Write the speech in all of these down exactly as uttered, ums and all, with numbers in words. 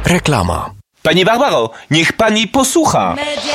Reklama. Panie Barbaro, niech pani posłucha.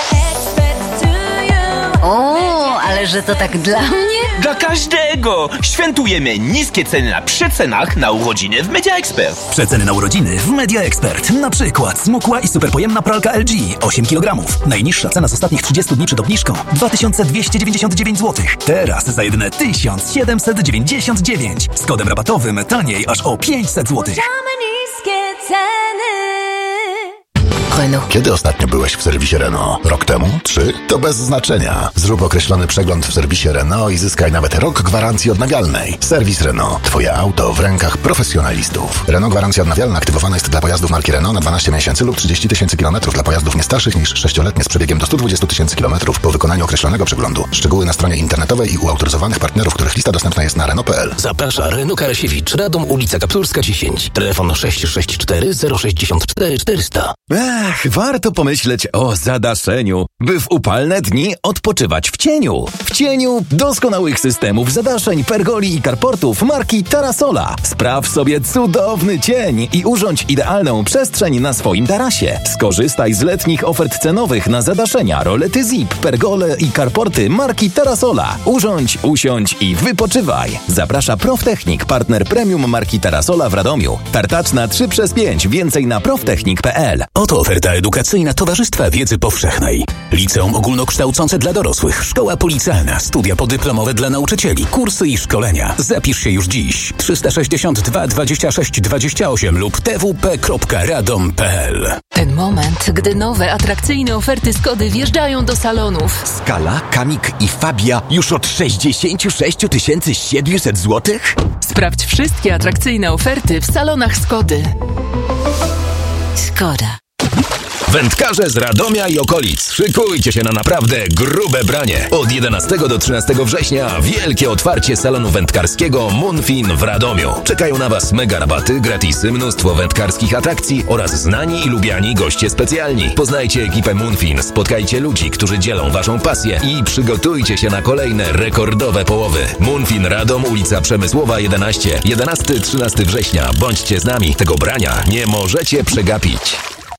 O, ale że to tak dla mnie? Dla każdego! Świętujemy niskie ceny na przecenach na urodziny w Media Expert. Przeceny na urodziny w Media Expert. Na przykład smukła i superpojemna pralka L G osiem kilogramów. Najniższa cena z ostatnich trzydziestu dni przed obniżką dwa tysiące dwieście dziewięćdziesiąt dziewięć złotych. Teraz za jedyne tysiąc siedemset dziewięćdziesiąt dziewięć. Z kodem rabatowym taniej aż o pięćset złotych. Niskie ceny. Renault. Kiedy ostatnio byłeś w serwisie Renault? Rok temu? Trzy? To bez znaczenia. Zrób określony przegląd w serwisie Renault i zyskaj nawet rok gwarancji odnawialnej. Serwis Renault. Twoje auto w rękach profesjonalistów. Renault gwarancja odnawialna aktywowana jest dla pojazdów marki Renault na dwanaście miesięcy lub trzydzieści tysięcy kilometrów dla pojazdów nie starszych niż sześcioletnie z przebiegiem do stu dwudziestu tysięcy kilometrów po wykonaniu określonego przeglądu. Szczegóły na stronie internetowej i u autoryzowanych partnerów, których lista dostępna jest na Renault kropka p l. Zaprasza Renault Karasiewicz, Radom, ulica Kapturska dziesięć. Telefon sześć sześć cztery zero sześć cztery czterysta. Ach, warto pomyśleć o zadaszeniu, by w upalne dni odpoczywać w cieniu. W cieniu doskonałych systemów zadaszeń, pergoli i carportów marki Tarasola. Spraw sobie cudowny cień i urządź idealną przestrzeń na swoim tarasie. Skorzystaj z letnich ofert cenowych na zadaszenia, rolety zip, pergole i carporty marki Tarasola. Urządź, usiądź i wypoczywaj. Zaprasza Proftechnik, partner premium marki Tarasola w Radomiu. Tartaczna trzy przez pięć, więcej na proftechnik kropka p l. Oto oferta edukacyjna Towarzystwa Wiedzy Powszechnej. Liceum ogólnokształcące dla dorosłych, szkoła policealna, studia podyplomowe dla nauczycieli, kursy i szkolenia. Zapisz się już dziś. trzysta sześćdziesiąt dwa dwadzieścia sześć dwadzieścia osiem lub t w p kropka radom kropka p l. Ten moment, gdy nowe, atrakcyjne oferty Skody wjeżdżają do salonów. Skala, Kamik i Fabia już od sześćdziesiąt sześć tysięcy siedemset złotych? Sprawdź wszystkie atrakcyjne oferty w salonach Skody. Skoda. Wędkarze z Radomia i okolic, szykujcie się na naprawdę grube branie. Od jedenastego do trzynastego września wielkie otwarcie salonu wędkarskiego Moonfin w Radomiu. Czekają na Was mega rabaty, gratisy, mnóstwo wędkarskich atrakcji oraz znani i lubiani goście specjalni. Poznajcie ekipę Moonfin, spotkajcie ludzi, którzy dzielą Waszą pasję i przygotujcie się na kolejne rekordowe połowy. Moonfin Radom, ulica Przemysłowa jedenaście. jedenastego do trzynastego września. Bądźcie z nami, tego brania nie możecie przegapić.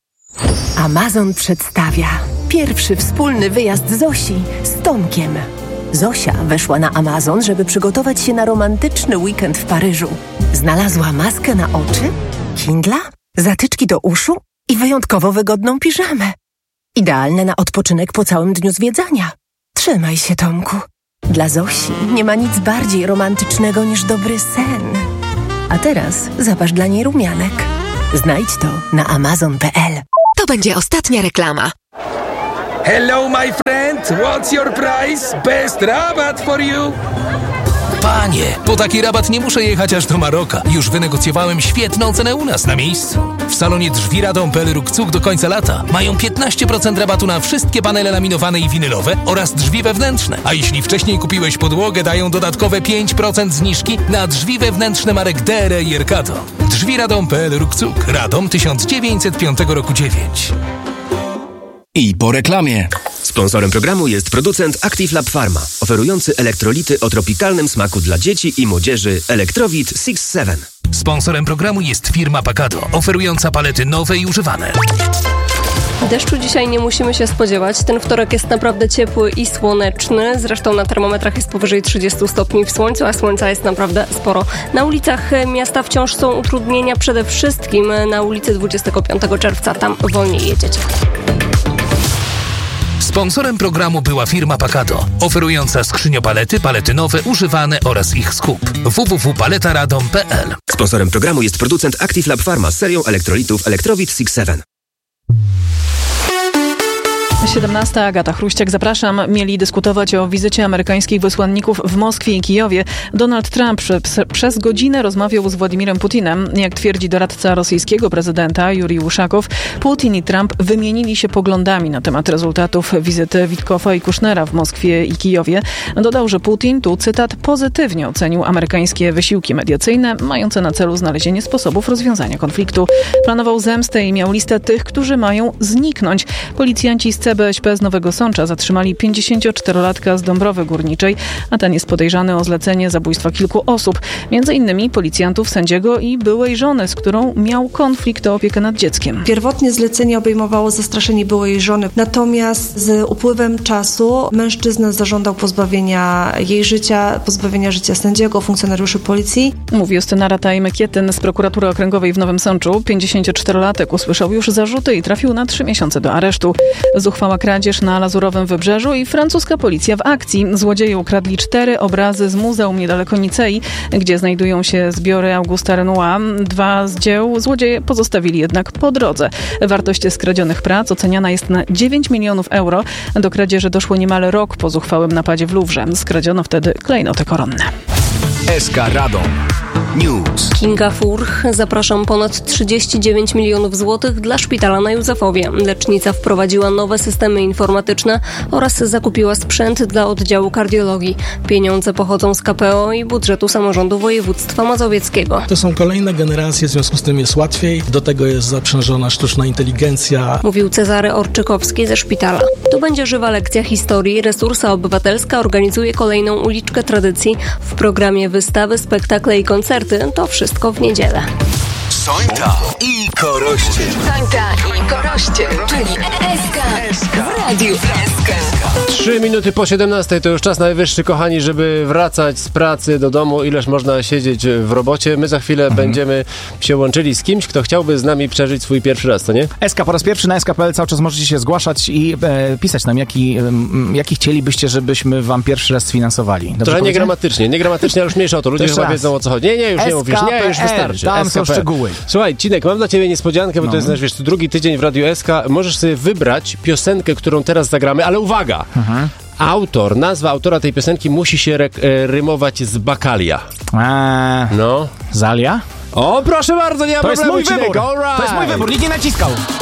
Amazon przedstawia pierwszy wspólny wyjazd Zosi z Tomkiem. Zosia weszła na Amazon, żeby przygotować się na romantyczny weekend w Paryżu. Znalazła maskę na oczy, Kindla, zatyczki do uszu i wyjątkowo wygodną piżamę. Idealne na odpoczynek po całym dniu zwiedzania. Trzymaj się, Tomku. Dla Zosi nie ma nic bardziej romantycznego niż dobry sen. A teraz zapasz dla niej rumianek. Znajdź to na amazon kropka p l. To będzie ostatnia reklama. Hello, my friend. What's your price? Best rabat for you. Panie, po taki rabat nie muszę jechać aż do Maroka. Już wynegocjowałem świetną cenę u nas na miejscu. W salonie drzwi Radom kropka p l Rukcuk do końca lata mają piętnaście procent rabatu na wszystkie panele laminowane i winylowe oraz drzwi wewnętrzne. A jeśli wcześniej kupiłeś podłogę, dają dodatkowe pięć procent zniżki na drzwi wewnętrzne marek D R E i Erkato. Drzwi Radom kropka p l Rukcuk. Radom tysiąc dziewięćset piątego roku dziewięć. I po reklamie. Sponsorem programu jest producent Active Lab Pharma, oferujący elektrolity o tropikalnym smaku dla dzieci i młodzieży Electrowit six seven. Sponsorem programu jest firma Pacado, oferująca palety nowe i używane. Deszczu dzisiaj nie musimy się spodziewać. Ten wtorek jest naprawdę ciepły i słoneczny. Zresztą na termometrach jest powyżej trzydziestu stopni w słońcu, a słońca jest naprawdę sporo. Na ulicach miasta wciąż są utrudnienia, przede wszystkim na ulicy dwudziestego piątego czerwca. Tam wolniej jedziecie. Sponsorem programu była firma Pacado, oferująca skrzyniopalety, palety nowe, używane oraz ich skup. w w w kropka paleta radom kropka p l. Sponsorem programu jest producent Active Lab Pharma z serią elektrolitów Electrowit six seven. siedemnasta. Agata Chruściak, zapraszam. Mieli dyskutować o wizycie amerykańskich wysłanników w Moskwie i Kijowie. Donald Trump prze, przez godzinę rozmawiał z Władimirem Putinem. Jak twierdzi doradca rosyjskiego prezydenta Jurij Uszakow, Putin i Trump wymienili się poglądami na temat rezultatów wizyty Witkowa i Kusznera w Moskwie i Kijowie. Dodał, że Putin, tu cytat, pozytywnie ocenił amerykańskie wysiłki mediacyjne, mające na celu znalezienie sposobów rozwiązania konfliktu. Planował zemstę i miał listę tych, którzy mają zniknąć. Policjanci z C B S P z Nowego Sącza zatrzymali pięćdziesięcioczterolatka z Dąbrowy Górniczej, a ten jest podejrzany o zlecenie zabójstwa kilku osób, między innymi policjantów, sędziego i byłej żony, z którą miał konflikt o opiekę nad dzieckiem. Pierwotnie zlecenie obejmowało zastraszenie byłej żony, natomiast z upływem czasu mężczyzna zażądał pozbawienia jej życia, pozbawienia życia sędziego, funkcjonariuszy policji. Mówi Justyna Rataj-Mekietyn z prokuratury okręgowej w Nowym Sączu. pięćdziesięcioczterolatek usłyszał już zarzuty i trafił na trzy miesiące do aresztu. Zuchwała kradzież na Lazurowym Wybrzeżu i francuska policja w akcji. Złodzieje ukradli cztery obrazy z muzeum niedaleko Nicei, gdzie znajdują się zbiory Augusta Renoira. Dwa z dzieł złodzieje pozostawili jednak po drodze. Wartość skradzionych prac oceniana jest na dziewięć milionów euro. Do kradzieży doszło niemal rok po zuchwałym napadzie w Luwrze. Skradziono wtedy klejnoty koronne. S K Radom News. Kinga Furch. Zapraszam ponad trzydzieści dziewięć milionów złotych dla szpitala na Józefowie. Lecznica wprowadziła nowe systemy informatyczne oraz zakupiła sprzęt dla oddziału kardiologii. Pieniądze pochodzą z K P O i budżetu samorządu województwa mazowieckiego. To są kolejne generacje, w związku z tym jest łatwiej. Do tego jest zaprzężona sztuczna inteligencja. Mówił Cezary Orczykowski ze szpitala. To będzie żywa lekcja historii. Resursa Obywatelska organizuje kolejną uliczkę tradycji. W programie wystawy, spektakle i koncerty. To wszystko w niedzielę. Sońta i Koroście. Sońta i Koroście, czyli S K w Radiu S K. Trzy minuty po siedemnastej to już czas najwyższy, kochani, żeby wracać z pracy do domu. Ileż można siedzieć w robocie. My za chwilę mhm. będziemy się łączyli z kimś, kto chciałby z nami przeżyć swój pierwszy raz, to nie? S K po raz pierwszy na S K kropka P L cały czas możecie się zgłaszać i e, pisać nam, jaki, e, jaki chcielibyście, żebyśmy wam pierwszy raz sfinansowali. Dobrze Trochę niegramatycznie, niegramatycznie, ale już mniejsza o to. Ludzie chyba wiedzą, o co chodzi. Nie, nie, już nie mówisz, nie, już wystarczy. Tam są szczegóły. Słuchaj, Cinek, mam dla ciebie niespodziankę, bo no. to jest nasz, wiesz, drugi tydzień w Radiu S K. Możesz sobie wybrać piosenkę, którą teraz zagramy, ale uwaga! Mhm. Autor, nazwa autora tej piosenki musi się re- rymować z bakalia. Eee, no. Zalia? O, proszę bardzo, nie ma to problemu. Jest mój wybór. All right. To jest mój wybór, nikt nie naciskał.